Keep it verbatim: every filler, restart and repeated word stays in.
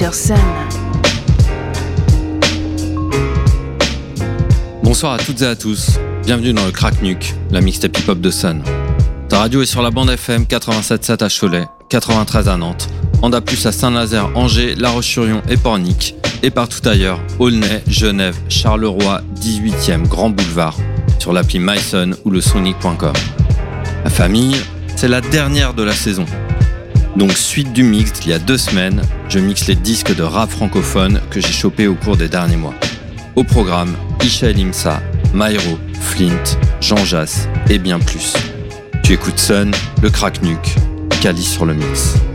sur Sun. Bonsoir à toutes et à tous, bienvenue dans le Crack Nuke, la mixtape hip-hop de Sun. Ta radio est sur la bande F M quatre-vingt-sept virgule sept à Cholet, quatre-vingt-treize à Nantes, en A plus, à Saint-Nazaire, Angers, La Roche-sur-Yon et Pornic, et partout ailleurs, Aulnay, Genève, Charleroi, dix-huitième, Grand Boulevard, sur l'appli myson ou le sonic point com. La famille, c'est la dernière de la saison. Donc suite du mix d'il y a deux semaines, je mixe les disques de rap francophone que j'ai chopés au cours des derniers mois. Au programme, Ishaël Imsa, Myro, Flint, Jean Jass et bien plus. Tu écoutes Sun, le Crack Nuke, Cali sur le mix.